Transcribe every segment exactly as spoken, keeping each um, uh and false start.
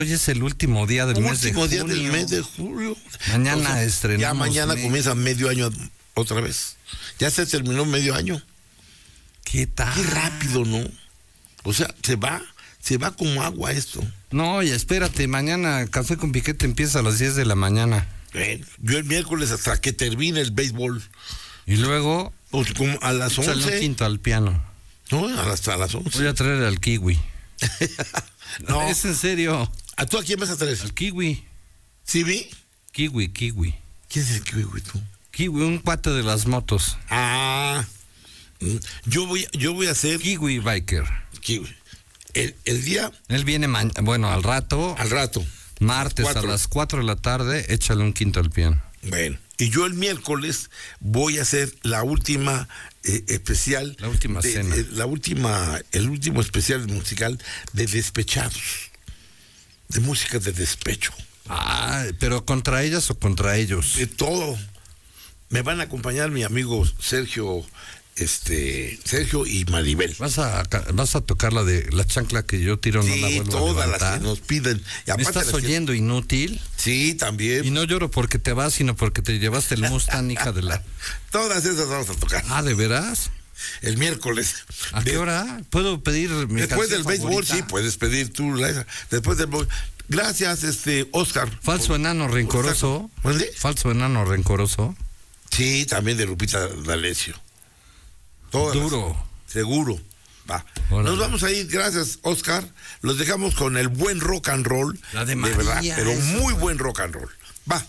Hoy es el último día del mes de junio. Último día del mes de julio. Mañana o sea, estrenamos. Ya mañana mes. comienza medio año otra vez. Ya se terminó medio año. ¿Qué tal? Qué rápido, ¿no? O sea, se va, se va como agua esto. No, y espérate, mañana Café con Piquete empieza a las diez de la mañana. Bueno, yo el miércoles hasta que termine el béisbol. Y luego... Pues como a las once. Échale un quinto al piano. No, hasta a las once. Voy a traer al kiwi. No. Es en serio. ¿A tú a quién vas a traer? Al kiwi. ¿Sí vi? Kiwi, kiwi. ¿Quién es el kiwi, güey, tú? Kiwi, un cuate de las motos. Ah, yo voy, yo voy a hacer... Kiwi Biker. Kiwi. El, el día... Él viene, ma- bueno, al rato. Al rato. Martes Cuatro. a las cuatro de la tarde, échale un quinto al piano. Bueno, y yo el miércoles voy a hacer la última eh, especial... La última de, cena. de, la última, el último especial musical de Despechados. De música de despecho. Ah, pero ¿contra ellas o contra ellos? De todo. Me van a acompañar mi amigo Sergio, este, Sergio y Maribel. ¿Vas a, vas a tocar la de la chancla que yo tiro, no la Sí, vuelvo a todas las levantar? que nos piden. Y ¿Me aparte estás las que- oyendo, inútil? Sí, también. Y no lloro porque te vas, sino porque te llevaste el Mustang, hija de la... Todas esas vamos a tocar. Ah, ¿de veras? El miércoles. ¿A De- qué hora? ¿Puedo pedir mi Después del canción béisbol, favorita? sí, puedes pedir tú. la- Después del béisbol. Gracias, este, Oscar. Falso enano rencoroso. ¿Mande? Falso enano rencoroso. Sí, también de Lupita D'Alessio. Todas. Duro. Seguro. Va. Órale. Nos vamos a ir, gracias, Oscar. Los dejamos con el buen rock and roll. La de verdad, María, pero eso. muy buen rock and roll. Va.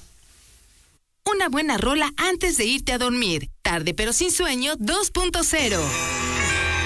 Una buena rola antes de irte a dormir. Tarde pero sin sueño dos punto cero.